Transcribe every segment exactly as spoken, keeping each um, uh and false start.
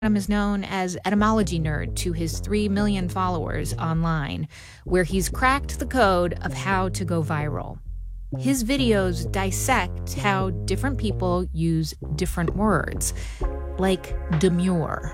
is known as Etymology Nerd to his three million followers online, where he's cracked the code of how to go viral. His videos dissect how different people use different words, like demure.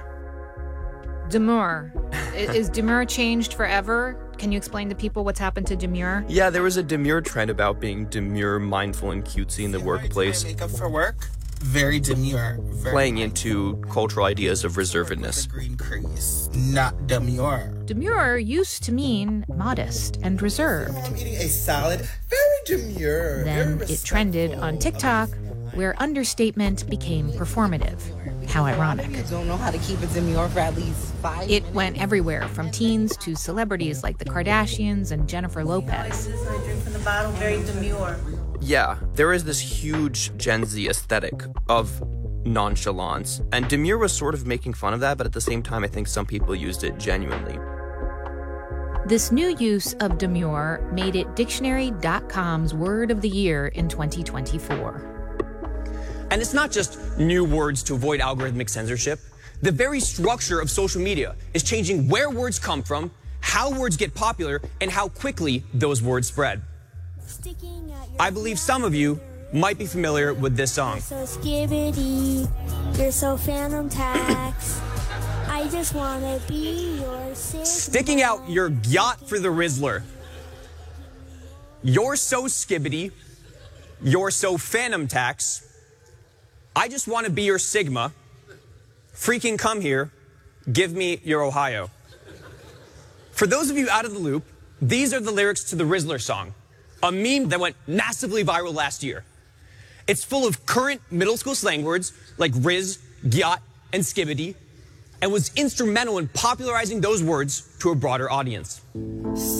Demure. Is demure changed forever? Can you explain to people what's happened to demure? Yeah, there was a demure trend about being demure, mindful, and cutesy in the workplace. Makeup for work? Very demure. Very playing into cultural ideas of reservedness. Green crease, not demure. Demure used to mean modest and reserved. I'm eating a salad. Very demure. Then very it trended on TikTok, where understatement became performative. How ironic. I don't know how to keep it demure for at least five It minutes. went everywhere, from teens to celebrities like the Kardashians and Jennifer Lopez. I drink from the bottle, very demure. Yeah, there is this huge Gen Z aesthetic of nonchalance, and demure was sort of making fun of that, but at the same time, I think some people used it genuinely. This new use of demure made it Dictionary dot com's word of the year in twenty twenty-four. And it's not just new words to avoid algorithmic censorship. The very structure of social media is changing where words come from, how words get popular, and how quickly those words spread. I believe some of you might be familiar with this song. You're so skibbity, you're so phantom tax. I just wanna be your Sigma. Sticking out your yacht for the Rizzler. You're so skibbity, you're so phantom tax. I just want to be your Sigma. Freaking come here. Give me your Ohio. For those of you out of the loop, these are the lyrics to the Rizzler song, a meme that went massively viral last year. It's full of current middle school slang words like Riz, gyat, and skibbity, and was instrumental in popularizing those words to a broader audience.